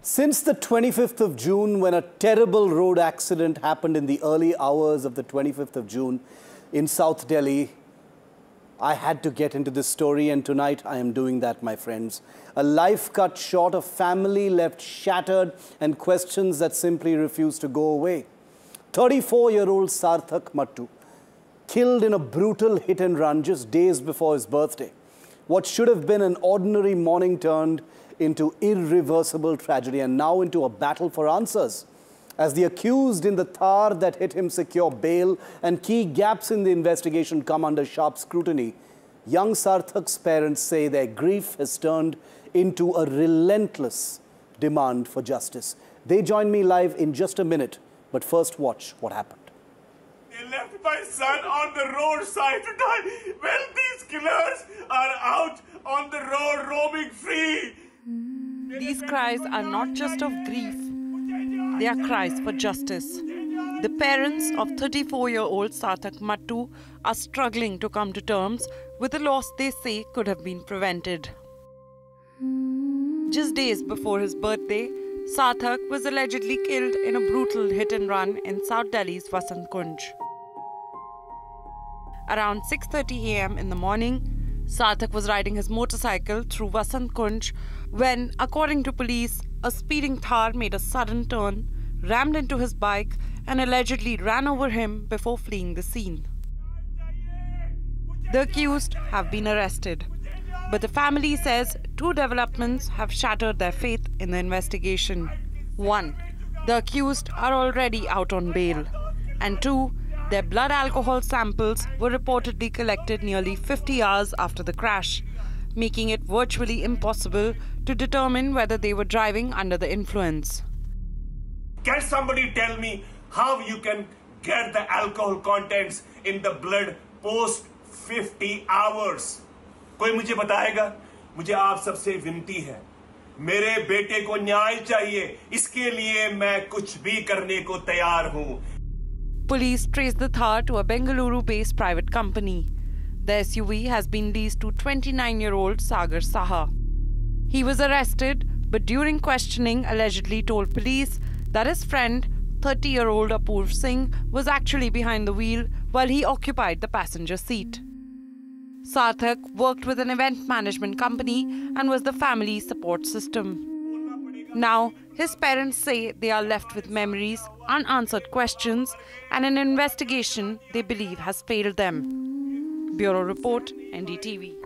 Since the 25th of June, when a terrible road accident happened in the early hours of the 25th of June in South Delhi, I had to get into this story, and tonight I am doing that, my friends. A life cut short, a family left shattered, and questions that simply refuse to go away. 34-year-old Sarthak Mattu, killed in a brutal hit and run just days before his birthday. What should have been an ordinary morning turned into irreversible tragedy, and now into a battle for answers. As the accused in the Thar that hit him secure bail and key gaps in the investigation come under sharp scrutiny, young Sarthak's parents say their grief has turned into a relentless demand for justice. They join me live in just a minute, but first watch what happened. They left my son on the roadside to die. Well, these killers are out on the road roaming free. These cries are not just of grief, they are cries for justice. The parents of 34-year-old Sarthak Mattu are struggling to come to terms with a loss they say could have been prevented. Just days before his birthday, Sarthak was allegedly killed in a brutal hit and run in South Delhi's Vasant Kunj. Around 6:30 a.m. in the morning, Sarthak was riding his motorcycle through Vasant Kunj when, according to police, a speeding Thar made a sudden turn, rammed into his bike and allegedly ran over him before fleeing the scene. The accused have been arrested, but the family says two developments have shattered their faith in the investigation. One, the accused are already out on bail, and two, their blood alcohol samples were reportedly collected nearly 50 hours after the crash, making it virtually impossible to determine whether they were driving under the influence. Can somebody tell me how you can get the alcohol contents in the blood post 50 hours? कोई मुझे बताएगा? मुझे आप सबसे विनती है, मेरे बेटे को न्याय चाहिए, इसके लिए मैं कुछ भी करने को तैयार हूँ. Police traced the Thar to a Bengaluru-based private company. The SUV has been leased to 29-year-old Sagar Saha. He was arrested, but during questioning allegedly told police that his friend, 30-year-old Apurv Singh, was actually behind the wheel while he occupied the passenger seat. Sarthak worked with an event management company and was the family's support system. Now, his parents say they are left with memories, unanswered questions, and an investigation they believe has failed them. Bureau Report, NDTV.